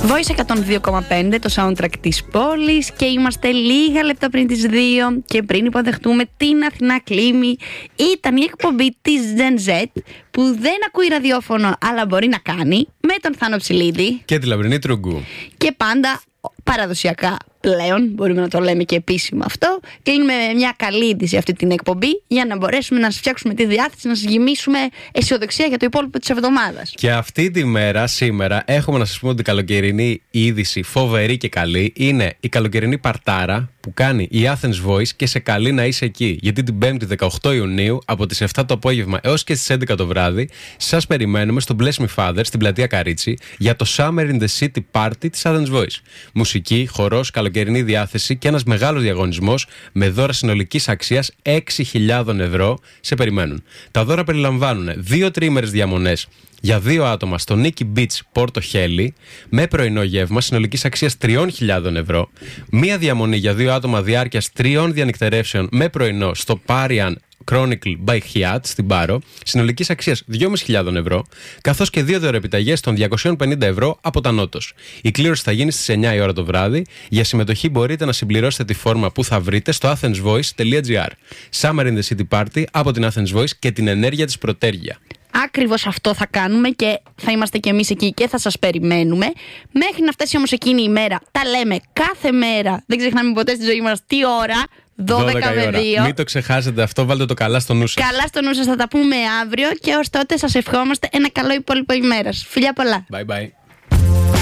Voice 102,5, το soundtrack της πόλης, και είμαστε λίγα λεπτά πριν τις 2 και πριν υποδεχτούμε την Αθηνά Κλίμη. Ήταν η εκπομπή της Gen Z που δεν ακούει ραδιόφωνο αλλά μπορεί να κάνει, με τον Θάνο Ψηλίδη και τη Λαμπρινή Τρουγκού. Και πάντα παραδοσιακά πλέον, μπορούμε να το λέμε και επίσημα αυτό, κλείνουμε μια καλή είδηση αυτή την εκπομπή για να μπορέσουμε να σας φτιάξουμε τη διάθεση, να σας γεμίσουμε αισιοδοξία για το υπόλοιπο της εβδομάδας. Και αυτή τη μέρα, σήμερα, έχουμε να σας πούμε ότι η καλοκαιρινή είδηση, φοβερή και καλή, είναι η καλοκαιρινή παρτάρα που κάνει η Athens Voice και σε καλεί να είσαι εκεί. Γιατί την 5η 18 Ιουνίου από τις 7 το απόγευμα έως και στις 11 το βράδυ σας περιμένουμε στο Bless Me Father στην πλατεία Καρίτσι για το Summer in the City Party της Athens Voice. Μουσική, χορός, καλοκαιρινή διάθεση και ένας μεγάλος διαγωνισμός με δώρα συνολικής αξίας 6.000 ευρώ σε περιμένουν. Τα δώρα περιλαμβάνουν 2 τριήμερες διαμονές για 2 άτομα στο Nikki Beach Πόρτο Χέλη με πρωινό γεύμα συνολικής αξίας 3.000 ευρώ, μία διαμονή για 2 άτομα διάρκειας 3 διανυκτερεύσεων με πρωινό στο Parian Chronicle by Hyatt στην Πάρο, συνολικής αξίας 2.500 ευρώ, καθώς και 2 δωρεοπιταγές των 250 ευρώ από τα Νότος. Η κλήρωση θα γίνει στις 9 η ώρα το βράδυ. Για συμμετοχή μπορείτε να συμπληρώσετε τη φόρμα που θα βρείτε στο athensvoice.gr. Summer in the City Party από την Athens Voice και την ενέργεια της Πρωτέργεια. Ακριβώς αυτό θα κάνουμε και θα είμαστε και εμείς εκεί και θα σας περιμένουμε. Μέχρι να φτάσει όμως εκείνη η μέρα, τα λέμε κάθε μέρα, δεν ξεχνάμε ποτέ στη ζωή μας τι ώρα, 12 με 2. Μην το ξεχάσετε αυτό, βάλτε το καλά στο νου σας. Καλά στο νου σας, θα τα πούμε αύριο και ως τότε σας ευχόμαστε ένα καλό υπόλοιπο ημέρας. Φιλιά πολλά. Bye bye.